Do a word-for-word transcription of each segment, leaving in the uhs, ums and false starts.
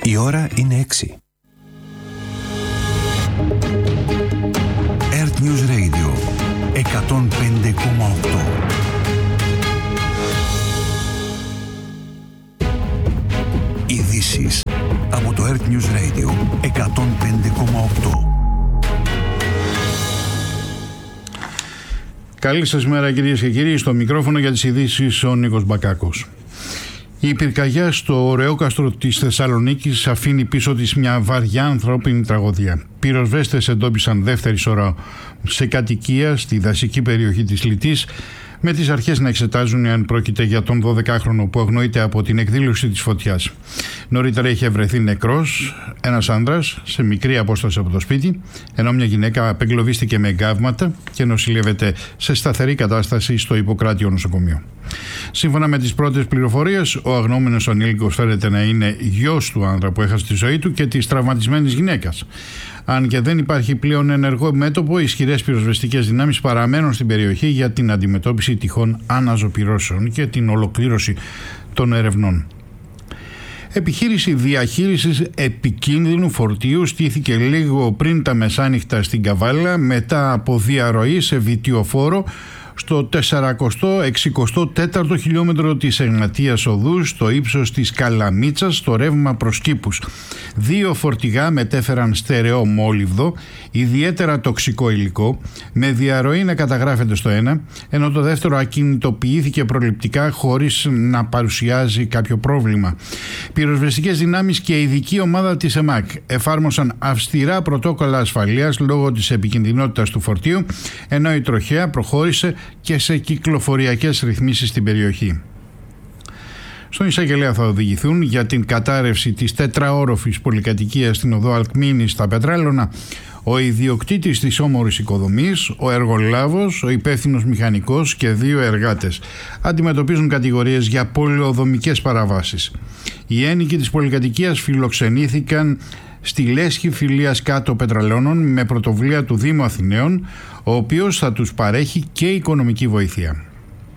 Η ώρα είναι έξι. Earth News Radio εκατόν πέντε κόμμα οκτώ. Ειδήσεις από το Earth News Radio εκατόν πέντε κόμμα οκτώ. Καλή σας μέρα κυρίες και κύριοι, στο μικρόφωνο για τις ειδήσεις ο Νίκος Μπακάκος. Η πυρκαγιά στο Ωρεόκαστρο της Θεσσαλονίκης αφήνει πίσω της μια βαριά ανθρώπινη τραγωδία. Πυροσβέστες εντόπισαν δεύτερη ώρα σε κατοικία στη δασική περιοχή της Λιτής, με τις αρχές να εξετάζουν αν πρόκειται για τον δωδεκάχρονο που αγνοείται από την εκδήλωση της φωτιάς. Νωρίτερα είχε βρεθεί νεκρός ένας άνδρας σε μικρή απόσταση από το σπίτι, ενώ μια γυναίκα απεγκλωβίστηκε με εγκάβματα και νοσηλεύεται σε σταθερή κατάσταση στο Ιπποκράτιο νοσοκομείο. Σύμφωνα με τις πρώτες πληροφορίες, ο αγνοούμενος ανήλικος φέρεται να είναι γιος του άνδρα που έχασε τη ζωή του και της τραυματισμένης γυναίκας. Αν και δεν υπάρχει πλέον ενεργό μέτωπο, οι ισχυρές πυροσβεστικές δυνάμεις παραμένουν στην περιοχή για την αντιμετώπιση τυχόν αναζωπυρώσεων και την ολοκλήρωση των ερευνών. Επιχείρηση διαχείρισης επικίνδυνου φορτίου στήθηκε λίγο πριν τα μεσάνυχτα στην Καβάλα, μετά από διαρροή σε βιτιοφόρο στο τετρακόσια εξήντα τέσσερα χιλιόμετρο της Εγνατίας Οδού, στο ύψος της Καλαμίτσας, στο ρεύμα προς Κήπους. Δύο φορτηγά μετέφεραν στερεό μόλιβδο, ιδιαίτερα τοξικό υλικό, με διαρροή να καταγράφεται στο ένα, ενώ το δεύτερο ακινητοποιήθηκε προληπτικά χωρίς να παρουσιάζει κάποιο πρόβλημα. Πυροσβεστικές δυνάμεις και ειδική ομάδα της ΕΜΑΚ εφάρμοσαν αυστηρά πρωτόκολλα ασφαλείας λόγω της επικινδυνότητας του φορτίου, ενώ η τροχέα προχώρησε και σε κυκλοφοριακές ρυθμίσεις στην περιοχή. Στον εισαγγελέα θα οδηγηθούν για την κατάρρευση της τετραόροφης πολυκατοικίας στην οδό Αλκμήνης στα Πετράλωνα ο ιδιοκτήτης της όμορφης οικοδομής, ο εργολάβος, ο υπεύθυνος μηχανικός και δύο εργάτες. Αντιμετωπίζουν κατηγορίες για πολεοδομικές παραβάσεις. Οι ένοικοι της πολυκατοικίας φιλοξενήθηκαν στη λέσχη φιλίας κάτω Πετραλώνων με πρωτοβουλία του Δήμου Αθηναίων, ο οποίος θα τους παρέχει και οικονομική βοήθεια.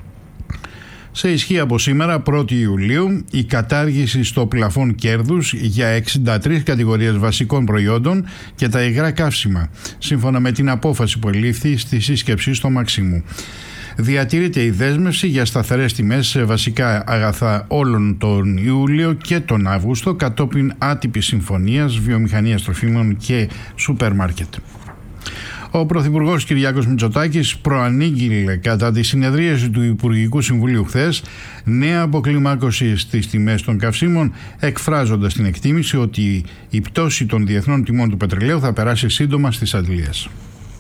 Σε ισχύ από σήμερα, πρώτη Ιουλίου, η κατάργηση στο πλαφόν κέρδους για εξήντα τρεις κατηγορίες βασικών προϊόντων και τα υγρά καύσιμα, σύμφωνα με την απόφαση που ελήφθη στη σύσκεψη στο Μαξίμου. Διατηρείται η δέσμευση για σταθερές τιμές σε βασικά αγαθά όλον τον Ιούλιο και τον Αύγουστο, κατόπιν άτυπης συμφωνίας βιομηχανίας τροφίμων και σούπερ μάρκετ. Ο Πρωθυπουργός Κυριάκος Μητσοτάκης προανήγγειλε κατά τη συνεδρίαση του Υπουργικού Συμβουλίου χθες νέα αποκλιμάκωση στις τιμές των καυσίμων, εκφράζοντας την εκτίμηση ότι η πτώση των διεθνών τιμών του πετρελαίου θα περάσει σύντομα στις αντλίες.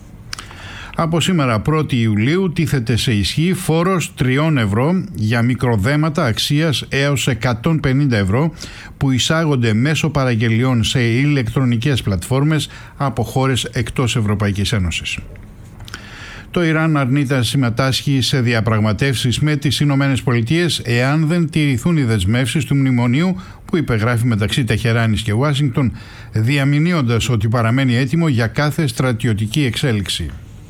Από σήμερα πρώτη Ιουλίου τίθεται σε ισχύ φόρος τριών ευρώ για μικροδέματα αξίας έως εκατόν πενήντα ευρώ που εισάγονται μέσω παραγγελιών σε ηλεκτρονικές πλατφόρμες από χώρες εκτός Ευρωπαϊκής Ένωσης. Το Ιράν αρνείται να συμμετάσχει σε διαπραγματεύσεις με τις Ηνωμένες Πολιτείες εάν δεν τηρηθούν οι δεσμεύσεις του μνημονίου που υπεγράφει μεταξύ Τεχεράνης και Ουάσιγκτον, διαμηνύοντας ότι παραμένει έτοιμο για κάθε στρατιωτική εξέλιξη.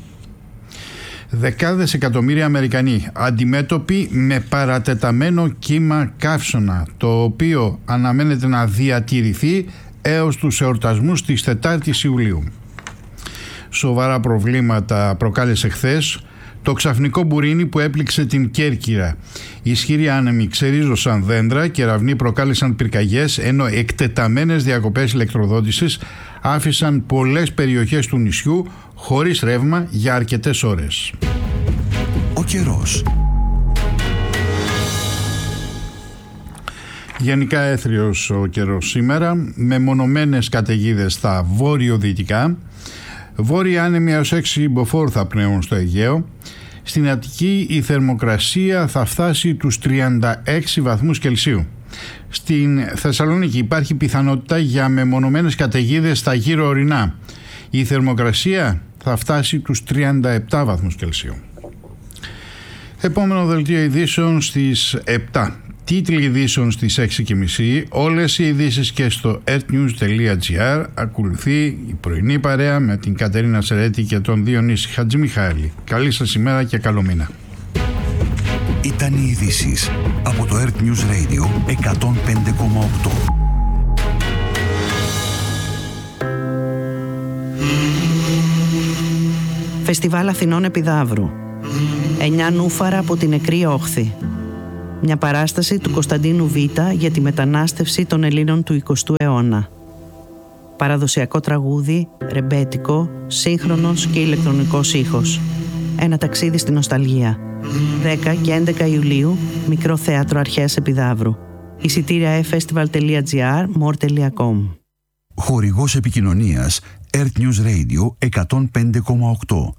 Δεκάδες εκατομμύρια Αμερικανοί αντιμέτωποι με παρατεταμένο κύμα καύσωνα, το οποίο αναμένεται να διατηρηθεί έως τους εορτασμούς της τετάρτης Ιουλίου. Σοβαρά προβλήματα προκάλεσε χθες το ξαφνικό μπουρίνι που έπληξε την Κέρκυρα. Ισχυροί άνεμοι ξερίζωσαν δέντρα και ραυνοί προκάλεσαν πυρκαγιές, ενώ εκτεταμένες διακοπές ηλεκτροδότησης άφησαν πολλές περιοχές του νησιού χωρίς ρεύμα για αρκετές ώρες. Ο καιρός. Γενικά έθριος ο καιρός σήμερα, με μονομένες καταιγίδες στα βόρειο-δυτικά. Βόρειοι άνεμοι έως έξι μποφόρ θα πνέουν στο Αιγαίο. Στην Αττική η θερμοκρασία θα φτάσει τους τριάντα έξι βαθμούς Κελσίου. Στην Θεσσαλονίκη υπάρχει πιθανότητα για μεμονωμένες καταιγίδες στα γύρω ορεινά. Η θερμοκρασία θα φτάσει τους τριάντα επτά βαθμούς Κελσίου. Επόμενο δελτίο ειδήσεων στις επτά. Τίτλοι ειδήσεων στις έξι και μισή. Όλες οι ειδήσεις και στο earthnews.gr. Ακολουθεί η πρωινή παρέα με την Κατερίνα Σερέτη και τον Διονύση Χατζημιχάλη. Καλή σας ημέρα και καλό μήνα. Ήταν οι ειδήσεις από το Earth News Radio εκατόν πέντε κόμμα οκτώ. Φεστιβάλ Αθηνών Επιδαύρου. Εννιά νούφαρα από την νεκρή όχθη. Μια παράσταση του Κωνσταντίνου Β για τη μετανάστευση των Ελλήνων του εικοστού αιώνα. Παραδοσιακό τραγούδι, ρεμπέτικο, σύγχρονος και ηλεκτρονικός ήχος. Ένα ταξίδι στην νοσταλγία. δέκα και έντεκα Ιουλίου, Μικρό Θέατρο Αρχαίας Επιδαύρου. Εισιτήρια e festival τελεία gr, more τελεία com. Χορηγός επικοινωνίας Earth News Radio εκατόν πέντε κόμμα οκτώ.